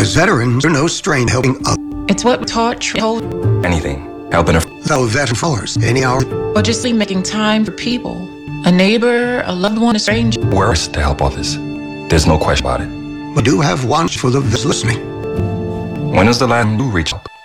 As veterans are no strain helping others. It's what taught told. Anything. Helping a Though veteran force, any hour. Or just making time for people. A neighbor, a loved one, a stranger. worse to help others. There's no question about it. We do have one for the listening. When is the last time you reached out?